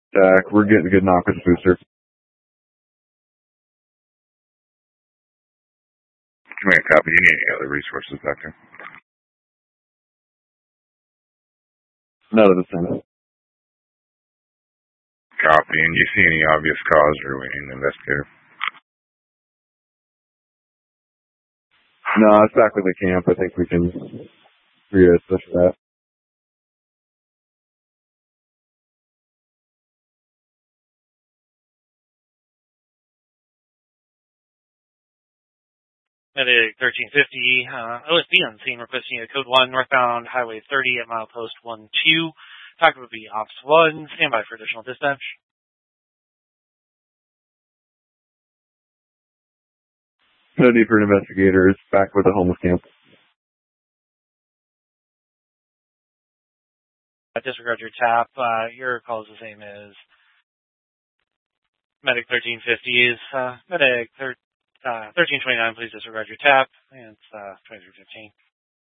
We're getting a good knock with the booster. Command copy. You need any other resources back there? None of the Senate. Copy. And you see any obvious cause or we need an investigator? No, it's back with the camp. I think we can reassess that. Medic 1350, OSB on the scene requesting a code 1 northbound highway 30 at milepost 12. Talk would be Ops 1. Standby for additional dispatch. No need for an investigator. It's back with the homeless camp. Disregard your tap. Your call is the same as Medic 1350's. Medic 1329, please disregard your tap. And it's 2315.